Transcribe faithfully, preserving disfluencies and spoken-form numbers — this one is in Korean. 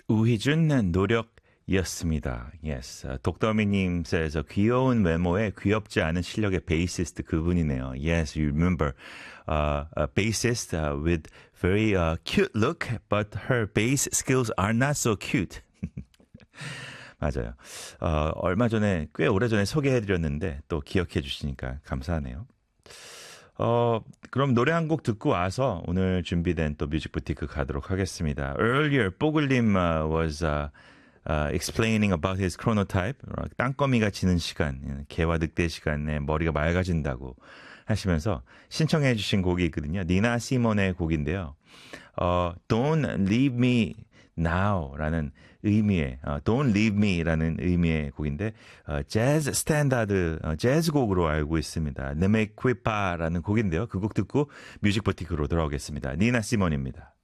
우희준 노력이었습니다. Yes. 독더미님 says 귀여운 외모에 귀엽지 않은 실력의 베이시스트 그분이네요. Yes, you remember uh, a bassist uh, with very uh, cute look, but her bass skills are not so cute. 맞아요. 어, 얼마 전에 꽤 오래전에 소개해드렸는데 또 기억해 주시니까 감사하네요. 어, 그럼 노래 한 곡 듣고 와서 오늘 준비된 또 뮤직 부티크 가도록 하겠습니다. Earlier, 뽀글님 uh, was uh, uh, explaining about his chronotype. 땅거미가 지는 시간, 개와 늑대 시간에 머리가 맑아진다고 하시면서 신청해 주신 곡이 있거든요. 니나 시몬의 곡인데요. 어, Don't Leave Me Now라는 의미의 어, Don't Leave Me라는 의미의 곡인데 어, 재즈 스탠다드 어, 재즈 곡으로 알고 있습니다. 네메퀴파라는 곡인데요. 그 곡 듣고 뮤직 버티크로 돌아오겠습니다. 니나 시몬입니다.